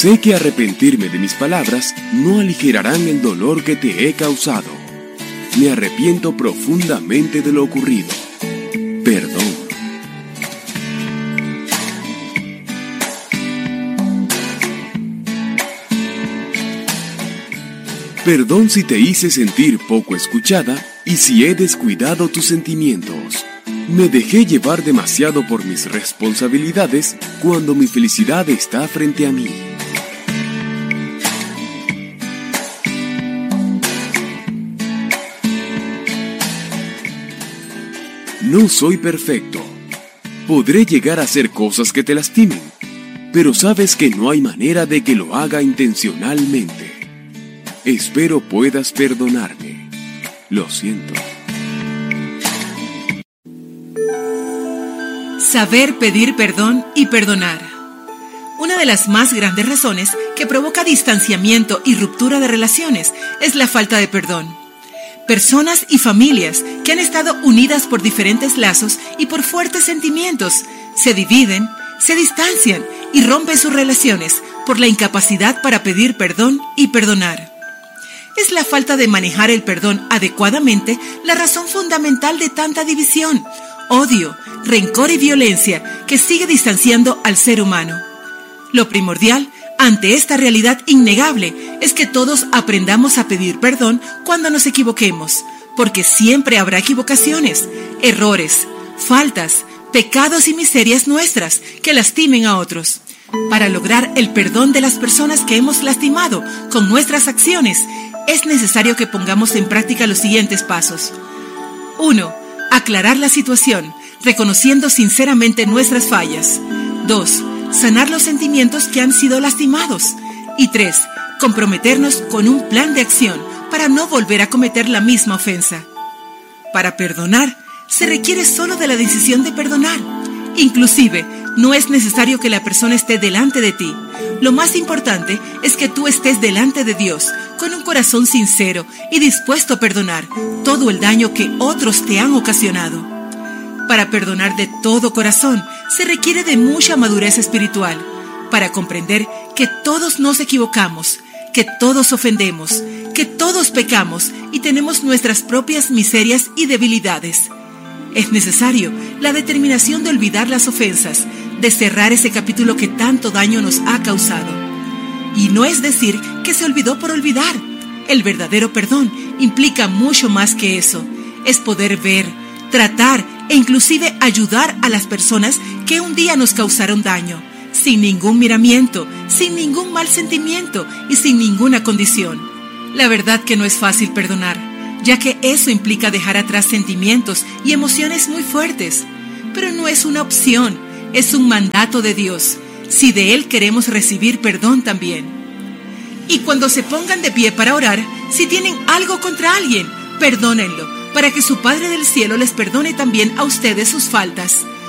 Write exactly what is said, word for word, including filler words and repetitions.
Sé que arrepentirme de mis palabras no aligerarán el dolor que te he causado. Me arrepiento profundamente de lo ocurrido. Perdón. Perdón si te hice sentir poco escuchada y si he descuidado tus sentimientos. Me dejé llevar demasiado por mis responsabilidades cuando mi felicidad está frente a mí. No soy perfecto. Podré llegar a hacer cosas que te lastimen, pero sabes que no hay manera de que lo haga intencionalmente. Espero puedas perdonarme. Lo siento. Saber pedir perdón y perdonar. Una de las más grandes razones que provoca distanciamiento y ruptura de relaciones es la falta de perdón. Personas y familias que han estado unidas por diferentes lazos y por fuertes sentimientos se dividen, se distancian y rompen sus relaciones por la incapacidad para pedir perdón y perdonar. Es la falta de manejar el perdón adecuadamente la razón fundamental de tanta división, odio, rencor y violencia que sigue distanciando al ser humano. Lo primordial ante esta realidad innegable es que todos aprendamos a pedir perdón cuando nos equivoquemos, porque siempre habrá equivocaciones, errores, faltas, pecados y miserias nuestras que lastimen a otros. Para lograr el perdón de las personas que hemos lastimado con nuestras acciones, es necesario que pongamos en práctica los siguientes pasos. uno. Aclarar la situación, reconociendo sinceramente nuestras fallas. dos. Sanar los sentimientos que han sido lastimados. Y tres. Comprometernos con un plan de acción para no volver a cometer la misma ofensa. Para perdonar, se requiere solo de la decisión de perdonar. Inclusive, no es necesario que la persona esté delante de ti. Lo más importante es que tú estés delante de Dios, con un corazón sincero y dispuesto a perdonar todo el daño que otros te han ocasionado. Para perdonar de todo corazón, se requiere de mucha madurez espiritual, para comprender que todos nos equivocamos, que todos ofendemos, que todos pecamos y tenemos nuestras propias miserias y debilidades. Es necesario la determinación de olvidar las ofensas, de cerrar ese capítulo que tanto daño nos ha causado. Y no es decir que se olvidó por olvidar. El verdadero perdón implica mucho más que eso. Es poder ver, tratar e inclusive ayudar a las personas que un día nos causaron daño, sin ningún miramiento, sin ningún mal sentimiento y sin ninguna condición. La verdad que no es fácil perdonar, ya que eso implica dejar atrás sentimientos y emociones muy fuertes. Pero no es una opción, es un mandato de Dios, si de Él queremos recibir perdón también. Y cuando se pongan de pie para orar, si tienen algo contra alguien, perdónenlo, para que su Padre del Cielo les perdone también a ustedes sus faltas.